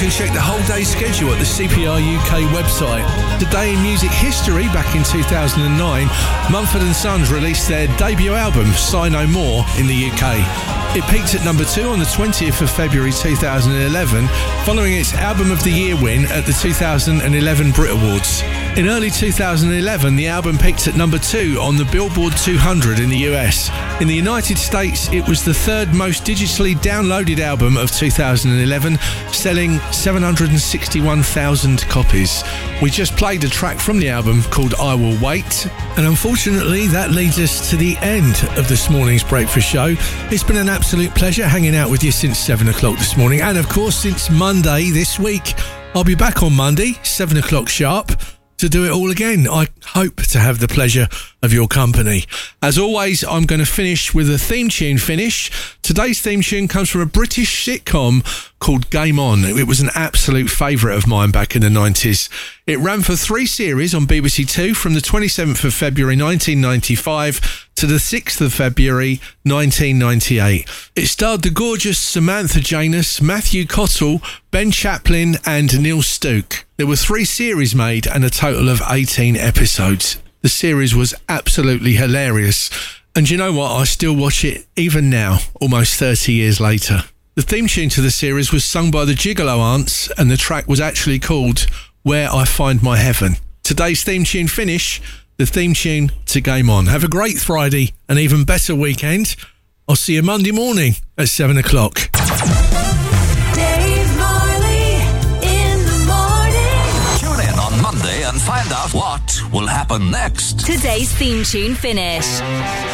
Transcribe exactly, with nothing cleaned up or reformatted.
can check the whole day schedule at the C P R U K website. Today in music history, back in two thousand nine, Mumford and Sons released their debut album, Sigh No More, in the U K. It peaked at number two on the twentieth of February two thousand eleven, following its Album of the Year win at the two thousand eleven Brit Awards. In early two thousand eleven, the album peaked at number two on the Billboard two hundred in the U S. In the United States, it was the third most digitally downloaded album of two thousand eleven, selling seven hundred sixty-one thousand copies. We just played a track from the album called I Will Wait, and unfortunately that leads us to the end of this morning's breakfast show. It's been an absolute pleasure hanging out with you since seven o'clock this morning, and of course since Monday this week. I'll be back on Monday, seven o'clock sharp, to do it all again. I hope to have the pleasure of your company. As always, I'm going to finish with a theme tune finish. Today's theme tune comes from a British sitcom called Game On. It was an absolute favourite of mine back in the nineties. It ran for three series on B B C Two from the twenty-seventh of February nineteen ninety-five to the sixth of February nineteen ninety-eight. It starred the gorgeous Samantha Janus, Matthew Cottle, Ben Chaplin and Neil Stuke. There were three series made and a total of eighteen episodes. The series was absolutely hilarious. And you know what? I still watch it even now, almost thirty years later. The theme tune to the series was sung by the Gigolo Aunts, and the track was actually called Where I Find My Heaven. Today's theme tune finish, the theme tune to Game On. Have a great Friday, an even better weekend. I'll see you Monday morning at seven o'clock. Dave Marley in the morning. Tune in on Monday and find out what will happen next. Today's theme tune finish.